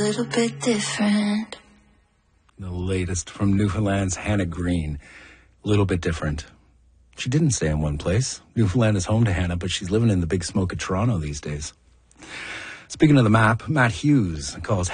little bit different. The latest from Newfoundland's Hannah Green. A little bit different. She didn't stay in one place. Newfoundland is home to Hannah, but she's living in the big smoke of Toronto these days. Speaking of the map, Matt Hughes calls